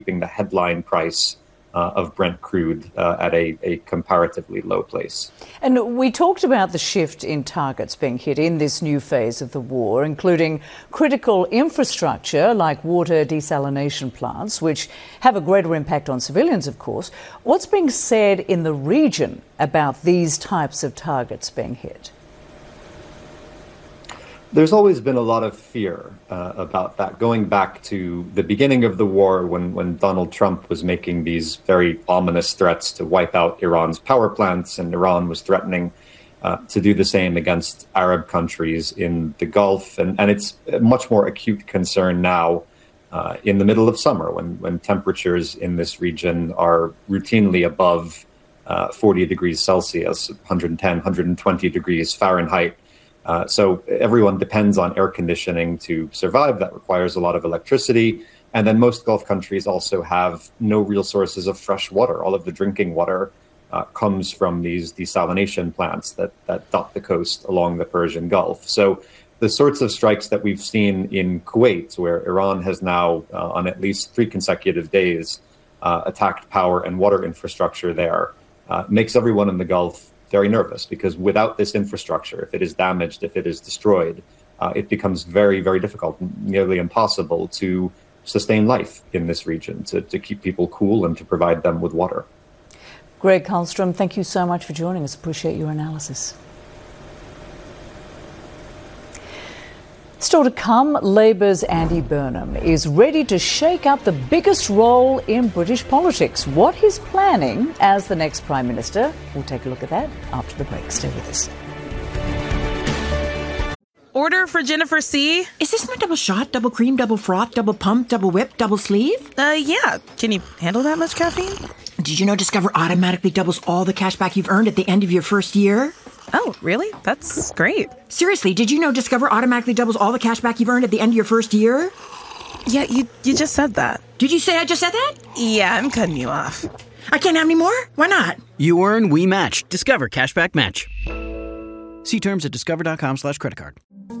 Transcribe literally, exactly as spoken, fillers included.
keeping the headline price uh, of Brent crude uh, at a, a comparatively low place. And we talked about the shift in targets being hit in this new phase of the war, including critical infrastructure like water desalination plants, which have a greater impact on civilians, of course. What's being said in the region about these types of targets being hit? There's always been a lot of fear uh, about that, going back to the beginning of the war when, when Donald Trump was making these very ominous threats to wipe out Iran's power plants, and Iran was threatening uh, to do the same against Arab countries in the Gulf. And, and it's a much more acute concern now uh, in the middle of summer when, when temperatures in this region are routinely above uh, forty degrees Celsius, one hundred ten, one hundred twenty degrees Fahrenheit. Uh, so everyone depends on air conditioning to survive. That requires a lot of electricity. And then most Gulf countries also have no real sources of fresh water. All of the drinking water uh, comes from these desalination plants that, that dot the coast along the Persian Gulf. So the sorts of strikes that we've seen in Kuwait, where Iran has now uh, on at least three consecutive days uh, attacked power and water infrastructure there, uh, makes everyone in the Gulf very nervous, because without this infrastructure, if it is damaged, if it is destroyed, uh, it becomes very, very difficult, nearly impossible to sustain life in this region, to, to keep people cool and to provide them with water. Greg Karlstrom, thank you so much for joining us. Appreciate your analysis. Still to come, Labor's Andy Burnham is ready to shake up the biggest role in British politics. What he's planning as the next Prime Minister, we'll take a look at that after the break. Stay with us. Order for Jennifer C. Is this my double shot, double cream, double froth, double pump, double whip, double sleeve? Uh, yeah. Can you handle that much caffeine? Did you know Discover automatically doubles all the cash back you've earned at the end of your first year? Oh, really? That's great. Seriously, did you know Discover automatically doubles all the cash back you've earned at the end of your first year? Yeah, you you just said that. Did you say I just said that? Yeah, I'm cutting you off. I can't have any more? Why not? You earn, we match. Discover Cashback Match. See terms at discover.com slash credit card.